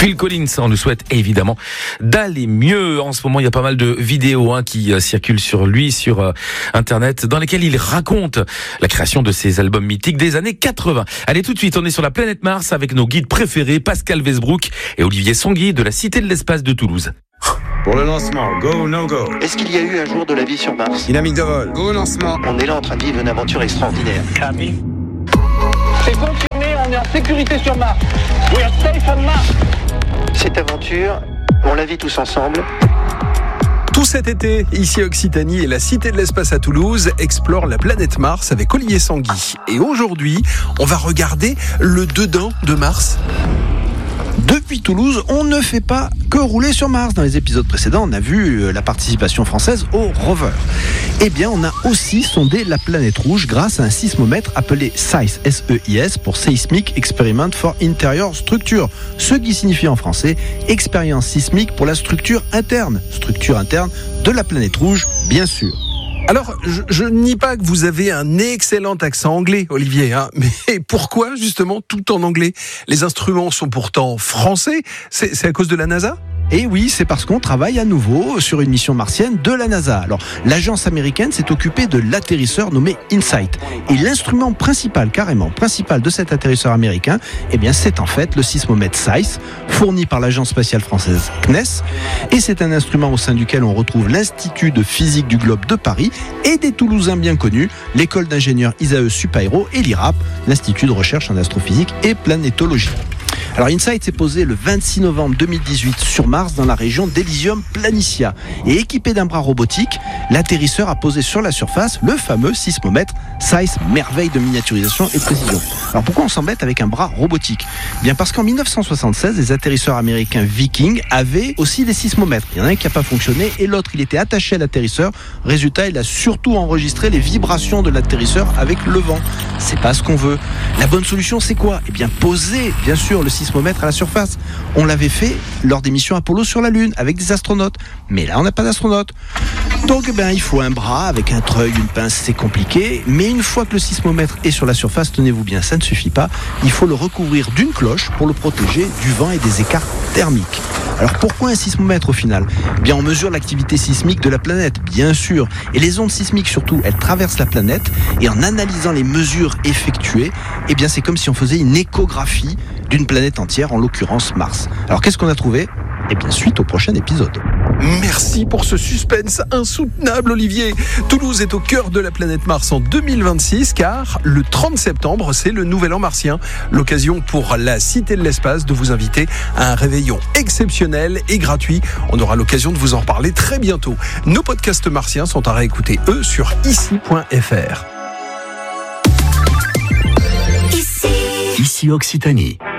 Phil Collins, on nous souhaite évidemment d'aller mieux. En ce moment, il y a pas mal de vidéos qui circulent sur lui, sur Internet, dans lesquelles il raconte la création de ses albums mythiques des années 80. Allez, tout de suite, on est sur la planète Mars avec nos guides préférés, Pascal Westbrook et Olivier Sanguy de la Cité de l'Espace de Toulouse. Pour le lancement, go ou no go? Est-ce qu'il y a eu un jour de la vie sur Mars? Dynamique de vol, go au lancement. On est là en train de vivre une aventure extraordinaire. C'est confirmé, on est en sécurité sur Mars. We are safe on Mars. Cette aventure, on la vit tous ensemble. Tout cet été, ici à Occitanie et la Cité de l'Espace à Toulouse explore la planète Mars avec Olivier Sanguy. Et aujourd'hui, on va regarder le dedans de Mars. Depuis Toulouse, on ne fait pas que rouler sur Mars. Dans les épisodes précédents, on a vu la participation française au rover. Eh bien, on a aussi sondé la planète rouge grâce à un sismomètre appelé SEIS, S-E-I-S, pour Seismic Experiment for Interior Structure, ce qui signifie en français expérience sismique pour la structure interne de la planète rouge, bien sûr. Alors, je ne nie pas que vous avez un excellent accent anglais, Olivier, mais pourquoi justement tout en anglais? Les instruments sont pourtant français, c'est à cause de la NASA ? Et oui, c'est parce qu'on travaille à nouveau sur une mission martienne de la NASA. Alors, l'agence américaine s'est occupée de l'atterrisseur nommé InSight. Et l'instrument principal de cet atterrisseur américain, eh bien, c'est en fait le sismomètre SEIS, fourni par l'agence spatiale française CNES. Et c'est un instrument au sein duquel on retrouve l'Institut de physique du globe de Paris et des Toulousains bien connus, l'école d'ingénieurs ISAE Supaéro et l'IRAP, l'Institut de recherche en astrophysique et planétologie. Alors InSight s'est posé le 26 novembre 2018 sur Mars dans la région d'Elysium Planitia. Et équipé d'un bras robotique, l'atterrisseur a posé sur la surface le fameux sismomètre SEIS, merveille de miniaturisation et de précision. Alors pourquoi on s'embête avec un bras robotique ? Bien parce qu'en 1976, les atterrisseurs américains Viking avaient aussi des sismomètres. Il y en a un qui n'a pas fonctionné et l'autre il était attaché à l'atterrisseur. Résultat, il a surtout enregistré les vibrations de l'atterrisseur avec le vent. C'est pas ce qu'on veut. La bonne solution c'est quoi ? Eh bien poser bien sûr le sismomètre à la surface. On l'avait fait lors des missions Apollo sur la Lune avec des astronautes. Mais là, on n'a pas d'astronautes. Donc, il faut un bras avec un treuil, une pince, c'est compliqué. Mais une fois que le sismomètre est sur la surface, tenez-vous bien, ça ne suffit pas. Il faut le recouvrir d'une cloche pour le protéger du vent et des écarts thermiques. Alors, pourquoi un sismomètre au final ? On mesure l'activité sismique de la planète, bien sûr. Et les ondes sismiques, surtout, elles traversent la planète. Et en analysant les mesures effectuées, c'est comme si on faisait une échographie d'une planète entière, en l'occurrence Mars. Alors qu'est-ce qu'on a trouvé ? Suite au prochain épisode. Merci pour ce suspense insoutenable, Olivier. Toulouse est au cœur de la planète Mars en 2026, car le 30 septembre, c'est le Nouvel An martien. L'occasion pour la Cité de l'Espace de vous inviter à un réveillon exceptionnel et gratuit. On aura l'occasion de vous en reparler très bientôt. Nos podcasts martiens sont à réécouter, sur ici.fr. Ici Occitanie.